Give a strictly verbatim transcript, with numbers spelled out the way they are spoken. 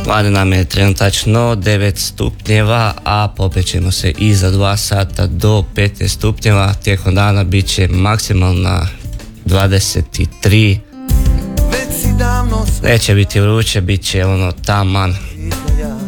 Vani nam je trenutačno devet stupnjeva, a popećemo se i za dva sata do petnaest stupnjeva. Tijekom dana bit će maksimalna dvadeset tri. Neće biti vruće, bit će ono taman.